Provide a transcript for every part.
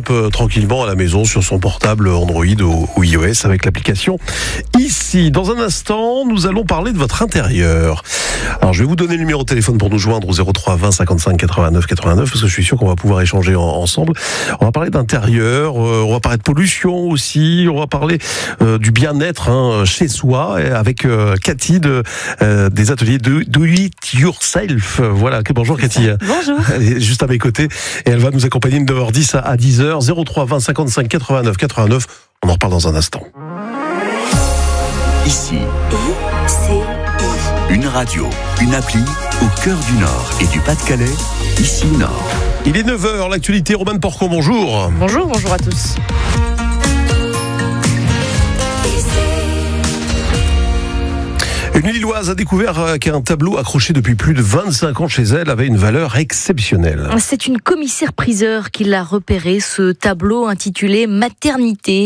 tranquillement à la maison sur son portable Android ou iOS avec l'application Ici. Dans un instant, nous allons parler de votre intérieur. Alors, je vais vous donner le numéro de téléphone pour nous joindre au 03 20 55 89 89 parce que je suis sûr qu'on va pouvoir échanger ensemble. On va parler d'intérieur, on va parler de pollution aussi, on va parler du bien-être chez soi avec Cathy des ateliers de Do It Yourself. Voilà, bonjour Cathy. Bonjour. Elle est juste à mes côtés et elle va nous accompagner de 9h10 à 10h. 03 20 55 89 89. On en reparle dans un instant. Ici, une radio, une appli au cœur du Nord et du Pas-de-Calais, Ici Nord. Il est 9h, l'actualité. Romane Porcon, bonjour. Bonjour à tous. Une Lilloise a découvert qu'un tableau accroché depuis plus de 25 ans chez elle avait une valeur exceptionnelle. C'est une commissaire-priseur qui l'a repéré. Ce tableau intitulé « Maternité »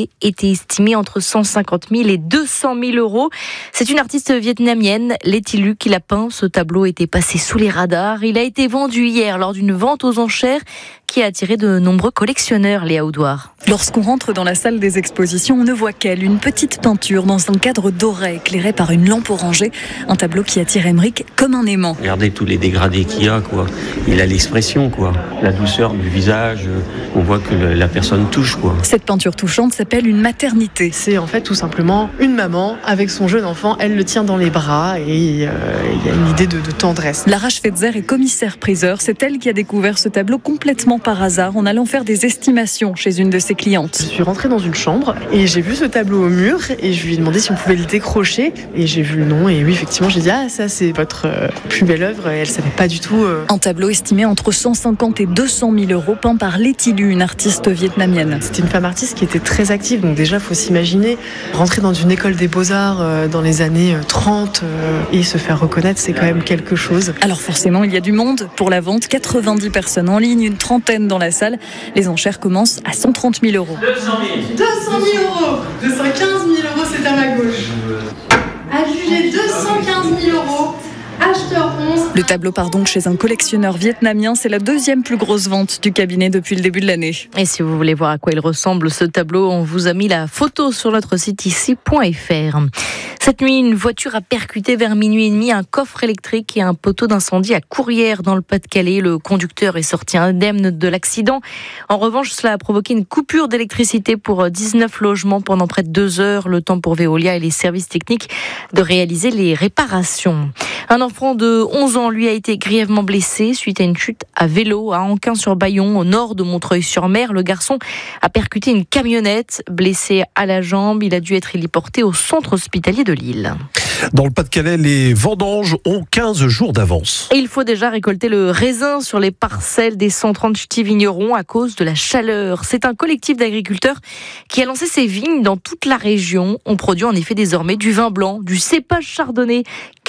était estimé entre 150 000 et 200 000 euros. C'est une artiste vietnamienne, Letty Lu, qui l'a peint. Ce tableau était passé sous les radars. Il a été vendu hier lors d'une vente aux enchères qui a attiré de nombreux collectionneurs, Léa Audouard. Lorsqu'on rentre dans la salle des expositions, on ne voit qu'elle, une petite peinture dans un cadre doré éclairé par une lampe orangée. Un tableau qui attire Emeric comme un aimant. Regardez tous les dégradés qu'il y a, quoi. Il a l'expression, quoi. La douceur du visage, on voit que la personne touche, quoi. Cette peinture touchante s'appelle une maternité. C'est en fait tout simplement une maman avec son jeune enfant. Elle le tient dans les bras et il y a une idée de tendresse. Lara Schweitzer est commissaire-priseur. C'est elle qui a découvert ce tableau complètement par hasard en allant faire des estimations chez une de ses clientes. Je suis rentrée dans une chambre et j'ai vu ce tableau au mur et je lui ai demandé si on pouvait le décrocher et j'ai vu le nom et oui, effectivement, j'ai dit ça c'est votre plus belle œuvre et elle savait pas du tout. Un tableau estimé entre 150 et 200 000 euros peint par Letty Lu, une artiste vietnamienne. C'était une femme artiste qui était très active, donc déjà faut s'imaginer rentrer dans une école des beaux-arts dans les années 30 et se faire reconnaître, c'est quand même quelque chose. Alors forcément, il y a du monde pour la vente, 90 personnes en ligne, une trentaine dans la salle. Les enchères commencent à 130 000 euros. 200 000 euros, 215 000 euros, c'est à ma gauche. À juger 215 000 euros. Acheteur 11. Le tableau part donc chez un collectionneur vietnamien. C'est la deuxième plus grosse vente du cabinet depuis le début de l'année. Et si vous voulez voir à quoi il ressemble ce tableau, on vous a mis la photo sur notre site ici.fr. Cette nuit, une voiture a percuté vers minuit et demi un coffre électrique et un poteau d'incendie à Courrières dans le Pas-de-Calais. Le conducteur est sorti indemne de l'accident. En revanche, cela a provoqué une coupure d'électricité pour 19 logements pendant près de 2 heures. Le temps pour Veolia et les services techniques de réaliser les réparations. Un enfant de 11 ans, lui, a été grièvement blessé suite à une chute à vélo à Anquin-sur-Bayon, au nord de Montreuil-sur-Mer. Le garçon a percuté une camionnette. Blessé à la jambe, il a dû être héliporté au centre hospitalier de Lille. Dans le Pas-de-Calais, les vendanges ont 15 jours d'avance. Et il faut déjà récolter le raisin sur les parcelles des 130 ch'tis vignerons à cause de la chaleur. C'est un collectif d'agriculteurs qui a lancé ses vignes dans toute la région. On produit en effet désormais du vin blanc, du cépage chardonnay.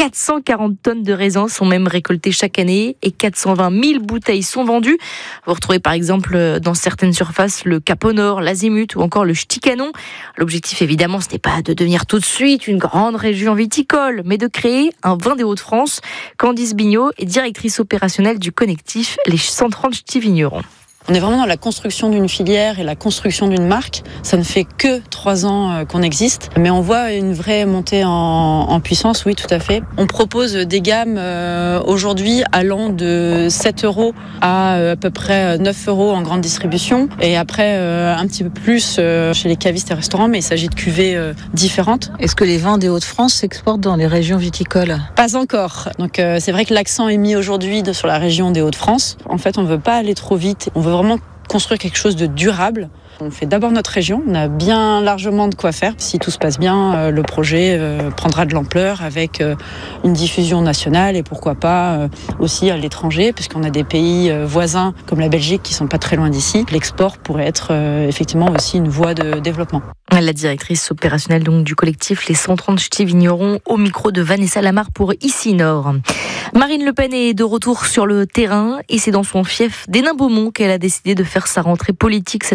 440 tonnes de raisins sont même récoltées chaque année et 420 000 bouteilles sont vendues. Vous retrouvez par exemple dans certaines surfaces le Cap au Nord, l'Azimut ou encore le Ch'ti Canon. L'objectif évidemment, ce n'est pas de devenir tout de suite une grande région viticole, mais de créer un vin des Hauts-de-France. Candice Bignot est directrice opérationnelle du collectif Les 130 Ch'tis Vignerons. On est vraiment dans la construction d'une filière et la construction d'une marque. Ça ne fait que 3 ans qu'on existe, mais on voit une vraie montée en puissance, oui, tout à fait. On propose des gammes aujourd'hui allant de 7 euros à peu près 9 euros en grande distribution, et après un petit peu plus chez les cavistes et restaurants, mais il s'agit de cuvées différentes. Est-ce que les vins des Hauts-de-France s'exportent dans les régions viticoles ? Pas encore. Donc c'est vrai que l'accent est mis aujourd'hui sur la région des Hauts-de-France. En fait, on veut pas aller trop vite. On veut vraiment construire quelque chose de durable. On fait d'abord notre région, on a bien largement de quoi faire. Si tout se passe bien, le projet prendra de l'ampleur avec une diffusion nationale et pourquoi pas aussi à l'étranger, puisqu'on a des pays voisins comme la Belgique qui sont pas très loin d'ici. L'export pourrait être effectivement aussi une voie de développement. La directrice opérationnelle donc du collectif Les 130 Ch'tis Vignerons au micro de Vanessa Lamarre pour Ici Nord. Marine Le Pen est de retour sur le terrain et c'est dans son fief d'Hénin-Beaumont qu'elle a décidé de faire sa rentrée politique cet après-midi.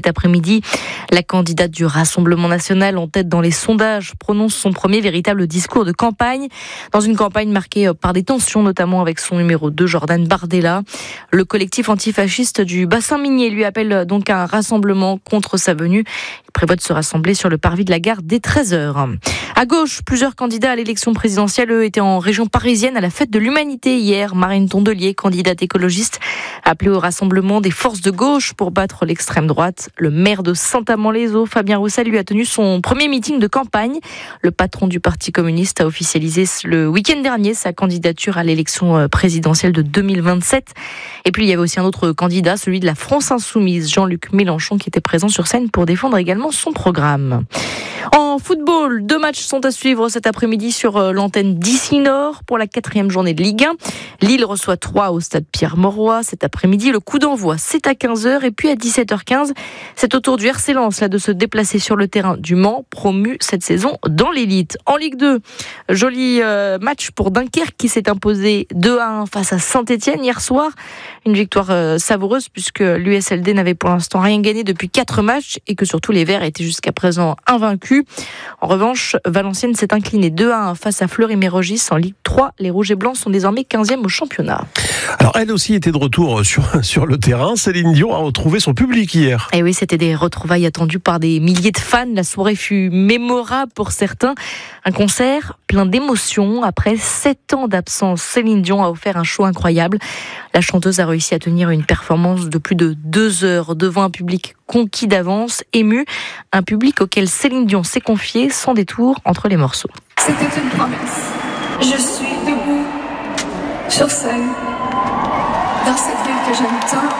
après-midi. La candidate du Rassemblement national en tête dans les sondages prononce son premier véritable discours de campagne, dans une campagne marquée par des tensions, notamment avec son numéro 2, Jordan Bardella. Le collectif antifasciste du bassin minier lui appelle donc à un rassemblement contre sa venue. Il prévoit de se rassembler sur le parvis de la gare dès 13h. À gauche, plusieurs candidats à l'élection présidentielle, eux, étaient en région parisienne à la fête de l'humanité hier. Marine Tondelier, candidate écologiste, a appelé au rassemblement des forces de gauche pour battre l'extrême droite. Le maire de Saint-Amand-les-Eaux, Fabien Roussel, lui a tenu son premier meeting de campagne. Le patron du Parti communiste a officialisé le week-end dernier sa candidature à l'élection présidentielle de 2027. Et puis il y avait aussi un autre candidat, celui de la France Insoumise, Jean-Luc Mélenchon, qui était présent sur scène pour défendre également son programme. En football, 2 matchs sont à suivre cet après-midi sur l'antenne d'ici Nord pour la 4e journée de Ligue 1. Lille reçoit Troyes au stade Pierre-Mauroy cet après-midi. Le coup d'envoi, c'est à 15h et puis à 17h15, c'est au tour du RC Lens de se déplacer sur le terrain du Mans, promu cette saison dans l'élite. En Ligue 2, joli match pour Dunkerque qui s'est imposé 2-1 face à Saint-Etienne hier soir. Une victoire savoureuse puisque l'USLD n'avait pour l'instant rien gagné depuis 4 matchs et que surtout les Verts étaient jusqu'à présent invaincus. En revanche, Valenciennes s'est incliné 2-1 face à Fleury-Mérogis. En Ligue 3, les Rouges et Blancs sont désormais 15e au championnat. Alors, elle aussi était de retour sur le terrain. Céline Dion a retrouvé son public hier. Et oui, c'était des retrouvailles attendues par des milliers de fans. La soirée fut mémorable pour certains. Un concert plein d'émotions. Après 7 ans d'absence, Céline Dion a offert un show incroyable. La chanteuse a réussi à tenir une performance de plus de 2 heures devant un public conquis d'avance, ému. Un public auquel Céline Dion s'est confiée sans détour entre les morceaux. C'était une promesse. Je suis debout sur scène dans cette ville que j'aime tant,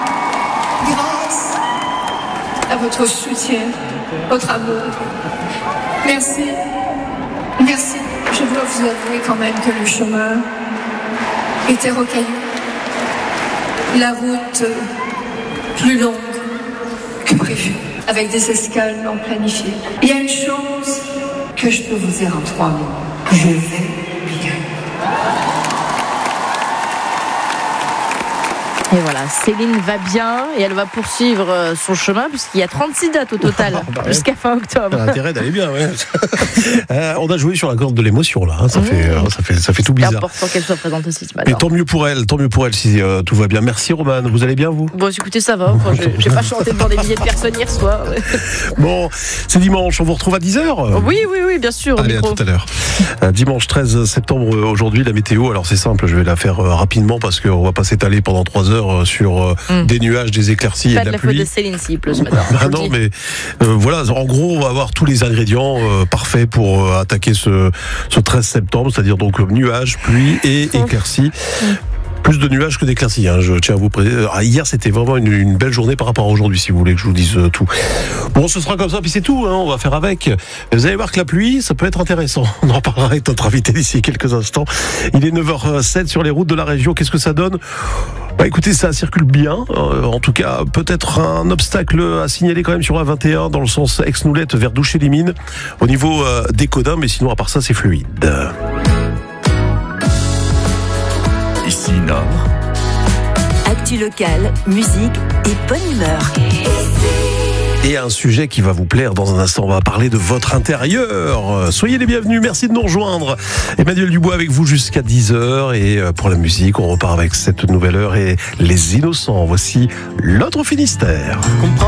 grâce à votre soutien, votre amour. Merci. Merci. Je dois vous avouer quand même que le chemin était rocailleux. La route plus longue que prévu, avec des escales non planifiées. Il y a une chose que je peux vous dire en 3 mots. Je vais bien. Et voilà, Céline va bien et elle va poursuivre son chemin puisqu'il y a 36 dates au total jusqu'à fin octobre. Elle a intérêt d'aller bien, ouais. On a joué sur la corde de l'émotion là, hein. Ça fait tout bizarre. C'est important qu'elle soit présente aussi ce matin. Mais tant mieux pour elle si tout va bien. Merci Romane, vous allez bien vous? Bon, écoutez, ça va. Enfin, j'ai pas chanté devant des milliers de personnes hier soir. Bon, c'est dimanche, on vous retrouve à 10h. Oui, bien sûr. Allez, à tout à l'heure. Dimanche 13 septembre aujourd'hui, la météo. Alors c'est simple, je vais la faire rapidement parce qu'on va pas s'étaler pendant 3 heures sur des nuages, des éclaircies et de la pluie. Pas de la faute de Céline s'il pleut ce matin. Non, mais voilà, en gros, on va avoir tous les ingrédients parfaits pour attaquer ce 13 septembre, c'est-à-dire donc nuages, pluie et éclaircies. Plus de nuages que d'éclaircies, hein, je tiens à vous préciser. Hier, c'était vraiment une belle journée par rapport à aujourd'hui, si vous voulez que je vous dise tout. Bon, ce sera comme ça, puis c'est tout, hein, on va faire avec. Vous allez voir que la pluie, ça peut être intéressant. On en parlera avec notre invité d'ici quelques instants. Il est 9h07 sur les routes de la région. Qu'est-ce que ça donne ? Écoutez, ça circule bien. En tout cas, peut-être un obstacle à signaler quand même sur A21 dans le sens Aix-Noulette vers Douchet-les-Mines au niveau des Codins, mais sinon, à part ça, c'est fluide. Ici Nord. Actu locale, musique et bonne humeur. Et un sujet qui va vous plaire dans un instant, on va parler de votre intérieur. Soyez les bienvenus, merci de nous rejoindre. Emmanuel Dubois avec vous jusqu'à 10h et pour la musique, on repart avec cette nouvelle heure et les innocents. Voici l'autre Finistère.